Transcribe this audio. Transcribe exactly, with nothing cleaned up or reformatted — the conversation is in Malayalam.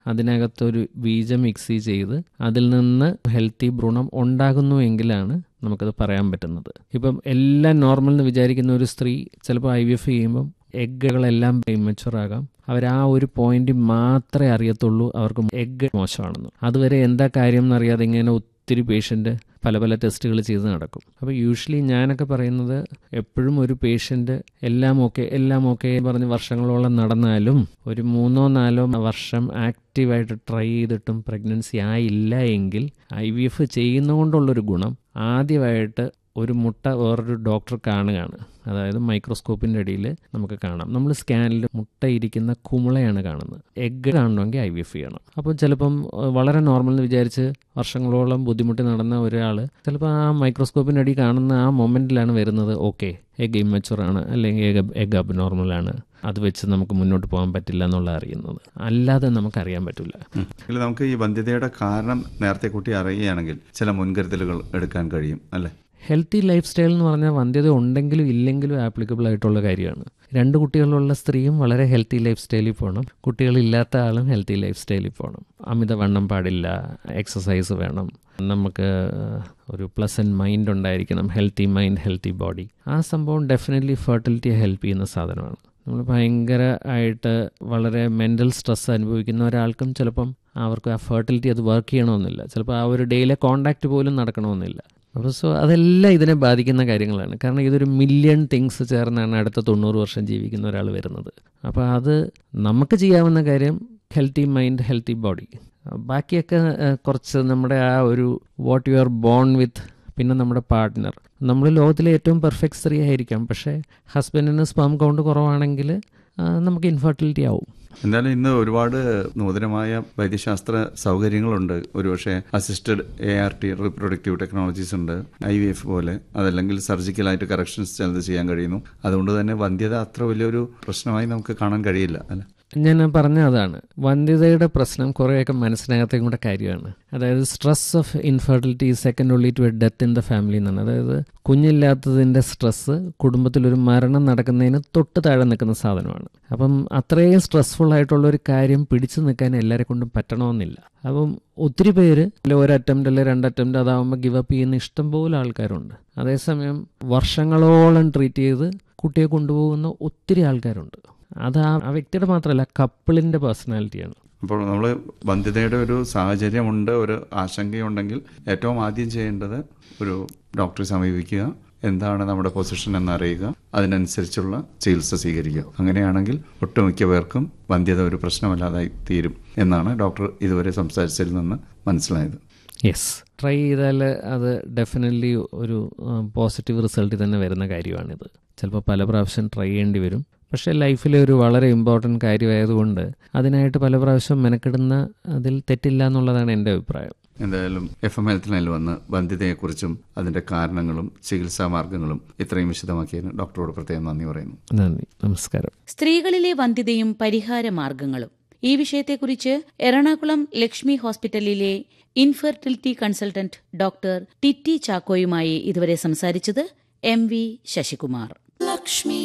അതിനകത്തൊരു ബീജം മിക്സ് ചെയ്ത് അതിൽ നിന്ന് ഹെൽത്തി ഭ്രൂണം ഉണ്ടാകുന്നു എങ്കിലാണ് നമുക്കത് പറയാൻ പറ്റുന്നത്. ഇപ്പം എല്ലാം നോർമൽ എന്ന് വിചാരിക്കുന്ന ഒരു സ്ത്രീ ചിലപ്പോൾ ഐ വി എഫ് ചെയ്യുമ്പം എഗ്ഗുകളെല്ലാം ഇമ്മച്ചുവർ ആകാം. അവർ ആ ഒരു പോയിന്റ് മാത്രമേ അറിയത്തുള്ളൂ അവർക്ക് എഗ്ഗ് മോശമാണെന്ന്. അതുവരെ എന്താ കാര്യം എന്നറിയാതെ ഇങ്ങനെ ഒത്തിരി പേഷ്യൻ്റ് പല പല ടെസ്റ്റുകൾ ചെയ്ത് നടക്കും. അപ്പോൾ യൂഷ്വലി ഞാനൊക്കെ പറയുന്നത് എപ്പോഴും ഒരു പേഷ്യൻ്റ് എല്ലാം ഓക്കെ എല്ലാം ഓക്കെ പറഞ്ഞ് വർഷങ്ങളോളം നടന്നാലും ഒരു മൂന്നോ നാലോ വർഷം ആക്റ്റീവായിട്ട് ട്രൈ ചെയ്തിട്ടും പ്രഗ്നൻസി ആയില്ല എങ്കിൽ ഐ വി എഫ് ചെയ്യുന്നതുകൊണ്ടുള്ളൊരു ഗുണം ആദ്യമായിട്ട് ഒരു മുട്ട വേറൊരു ഡോക്ടർ കാണുകയാണ്. അതായത് മൈക്രോസ്കോപ്പിൻ്റെ അടിയിൽ നമുക്ക് കാണാം. നമ്മൾ സ്കാനിൽ മുട്ട ഇരിക്കുന്ന കുമിളയാണ് കാണുന്നത്. എഗ്ഗ് കാണണമെങ്കിൽ ഐ വി എഫ് ചെയ്യണം. അപ്പോൾ ചിലപ്പം വളരെ നോർമൽ എന്ന് വിചാരിച്ച് വർഷങ്ങളോളം ബുദ്ധിമുട്ടി നടന്ന ഒരാൾ ചിലപ്പോൾ ആ മൈക്രോസ്കോപ്പിൻ്റെ അടി കാണുന്ന ആ മൊമെൻറ്റിലാണ് വരുന്നത് ഓക്കെ എഗ്ഗ് ഇമ്മച്ചുറാണ് അല്ലെങ്കിൽ എഗ് എഗ്ഗ് അബ് നോർമലാണ്, അത് വെച്ച് നമുക്ക് മുന്നോട്ട് പോകാൻ പറ്റില്ല എന്നുള്ള അറിയുന്നത്. അല്ലാതെ നമുക്കറിയാൻ പറ്റില്ല. നമുക്ക് ഈ വന്ധ്യതയുടെ കാരണം നേരത്തെ കൂട്ടി അറിയുകയാണെങ്കിൽ ചില മുൻകരുതലുകൾ എടുക്കാൻ കഴിയും അല്ലേ? ഹെൽത്തി ലൈഫ് സ്റ്റൈൽ എന്ന് പറഞ്ഞാൽ വന്ധ്യത ഉണ്ടെങ്കിലും ഇല്ലെങ്കിലും ആപ്ലിക്കബിൾ ആയിട്ടുള്ള കാര്യമാണ്. രണ്ട് കുട്ടികളുള്ള സ്ത്രീയും വളരെ ഹെൽത്തി ലൈഫ് സ്റ്റൈലിൽ പോകണം, കുട്ടികളില്ലാത്ത ആളും ഹെൽത്തി ലൈഫ് സ്റ്റൈലിൽ പോകണം. അമിതവണ്ണം പാടില്ല, എക്സസൈസ് വേണം, നമുക്ക് ഒരു പ്ലസൻറ്റ് മൈൻഡ് ഉണ്ടായിരിക്കണം, ഹെൽത്തി മൈൻഡ് ഹെൽത്തി ബോഡി. ആ സംഭവം ഡെഫിനറ്റ്ലി ഫെർട്ടിലിറ്റിയെ ഹെൽപ്പ് ചെയ്യുന്ന സാധനമാണ്. നമ്മൾ ഭയങ്കര ആയിട്ട് വളരെ മെൻ്റൽ സ്ട്രെസ് അനുഭവിക്കുന്ന ഒരാൾക്കും ചിലപ്പം അവർക്ക് ആ ഫെർട്ടിലിറ്റി അത് വർക്ക് ചെയ്യണമെന്നില്ല, ചിലപ്പോൾ ആ ഒരു ഡെയിലെ കോണ്ടാക്റ്റ് പോലും നടക്കണമെന്നില്ല. അപ്പോൾ സോ അതെല്ലാം ഇതിനെ ബാധിക്കുന്ന കാര്യങ്ങളാണ്. കാരണം ഇതൊരു മില്യൺ തിങ്സ് ചേർന്നാണ് അടുത്ത തൊണ്ണൂറ് വർഷം ജീവിക്കുന്ന ഒരാൾ വരുന്നത്. അപ്പോൾ അത് നമുക്ക് ചെയ്യാവുന്ന കാര്യം ഹെൽത്തി മൈൻഡ് ഹെൽത്തി ബോഡി. ബാക്കിയൊക്കെ കുറച്ച് നമ്മുടെ ആ ഒരു വാട്ട് യു ആർ ബോൺ വിത്ത്, പിന്നെ നമ്മുടെ പാർട്ട്ണർ. നമ്മൾ ലോകത്തിലെ ഏറ്റവും പെർഫെക്റ്റ് സ്ത്രീ ആയിരിക്കാം, പക്ഷേ ഹസ്ബൻഡിന് സ്പേം കൗണ്ട് കുറവാണെങ്കിൽ നമുക്ക് ഇൻഫെർട്ടിലിറ്റി ആവും. എന്തായാലും ഇന്ന് ഒരുപാട് നൂതനമായ വൈദ്യശാസ്ത്ര സൗകര്യങ്ങളുണ്ട്. ഒരുപക്ഷെ assisted A R T reproductive technologies ഉണ്ട്, ഐ വി എഫ് പോലെ, അതല്ലെങ്കിൽ സർജിക്കലായിട്ട് കറക്ഷൻസ് ചിലത് ചെയ്യാൻ കഴിയുന്നു. അതുകൊണ്ട് തന്നെ വന്ധ്യത അത്ര വലിയൊരു പ്രശ്നമായി നമുക്ക് കാണാൻ കഴിയില്ല അല്ലേ? ഞാൻ പറഞ്ഞ അതാണ്, വന്ധ്യതയുടെ പ്രശ്നം കുറേയൊക്കെ മനസ്സിനകത്തേക്കും കൂടെ കാര്യമാണ്. അതായത് stress of infertility second only to A death in the family എന്നാണ്. അതായത് കുഞ്ഞില്ലാത്തതിൻ്റെ സ്ട്രെസ്സ് കുടുംബത്തിലൊരു മരണം നടക്കുന്നതിന് തൊട്ട് താഴെ നിൽക്കുന്ന സാധനമാണ്. അപ്പം അത്രയും സ്ട്രെസ്ഫുൾ ആയിട്ടുള്ളൊരു കാര്യം പിടിച്ചു നിൽക്കാൻ എല്ലാവരെ കൊണ്ടും പറ്റണമെന്നില്ല. അപ്പം ഒത്തിരി പേര് അല്ലെ ഒരു അറ്റംപ്റ്റ് അല്ലെ രണ്ട് അറ്റംപ്റ്റ് അതാവുമ്പോൾ ഗിവ് അപ്പ് ചെയ്യുന്ന ഇഷ്ടംപോലെ ആൾക്കാരുണ്ട്. അതേസമയം വർഷങ്ങളോളം ട്രീറ്റ് ചെയ്ത് കുട്ടിയെ കൊണ്ടുപോകുന്ന ഒത്തിരി ആൾക്കാരുണ്ട്. അത് ആ വ്യക്തിയുടെ മാത്രമല്ല, കപ്പിളിൻ്റെ പേഴ്സണാലിറ്റിയാണ്. അപ്പോൾ നമ്മൾ വന്ധ്യതയുടെ ഒരു സാഹചര്യമുണ്ട്, ഒരു ആശങ്കയുണ്ടെങ്കിൽ ഏറ്റവും ആദ്യം ചെയ്യേണ്ടത് ഒരു ഡോക്ടറെ സമീപിക്കുക, എന്താണ് നമ്മുടെ പൊസിഷൻ എന്നറിയുക, അതിനനുസരിച്ചുള്ള ചികിത്സ സ്വീകരിക്കുക. അങ്ങനെയാണെങ്കിൽ ഒട്ടുമിക്ക പേർക്കും വന്ധ്യത ഒരു പ്രശ്നമല്ലാതായി തീരും എന്നാണ് ഡോക്ടർ ഇതുവരെ സംസാരിച്ചതിൽ നിന്ന് മനസ്സിലായത്. യെസ്, ട്രൈ ചെയ്താൽ അത് ഡെഫിനറ്റ്ലി ഒരു പോസിറ്റീവ് റിസൾട്ട് തന്നെ വരുന്ന കാര്യമാണിത്. ചിലപ്പോൾ പല പ്രാവശ്യം ട്രൈ ചെയ്യേണ്ടി വരും, പക്ഷേ ലൈഫിലെ ഒരു വളരെ ഇമ്പോർട്ടൻറ്റ് കാര്യമായതുകൊണ്ട് അതിനായിട്ട് പല പ്രാവശ്യം മെനക്കെടുന്ന അതിൽ തെറ്റില്ല എന്നുള്ളതാണ് എൻ്റെ അഭിപ്രായം. എന്തായാലും എഫ് എം ഹെൽത്ത് ലൈനിൽ വന്ന് വന്ധ്യതയെക്കുറിച്ചും അതിൻ്റെ കാരണങ്ങളും ചികിത്സാ മാർഗങ്ങളും ഇത്രയും വിശദമാക്കിയതിന് ഡോക്ടറോട് പ്രത്യേകം നന്ദി പറയുന്നു. നന്ദി, നമസ്കാരം. സ്ത്രീകളിലെ വന്ധ്യതയും പരിഹാര മാർഗങ്ങളും ഈ വിഷയത്തെക്കുറിച്ച് എറണാകുളം ലക്ഷ്മി ഹോസ്പിറ്റലിലെ ഇൻഫെർട്ടിലിറ്റി കൺസൾട്ടന്റ് ഡോക്ടർ ടിറ്റി ചാക്കോയുമായി ഇതുവരെ സംസാരിച്ചത് എം വി ശശികുമാർ. ലക്ഷ്മി